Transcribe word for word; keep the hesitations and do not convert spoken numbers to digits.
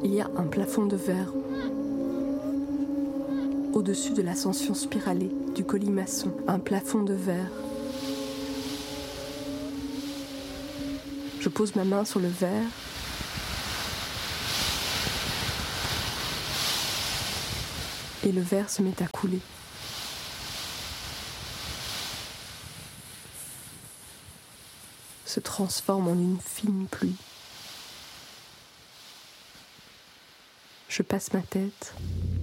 Il y a un plafond de verre au-dessus de l'ascension spiralée du colimaçon, un plafond de verre. Je pose ma main sur le verre et le verre se met à couler. Se transforme en une fine pluie. Je passe ma tête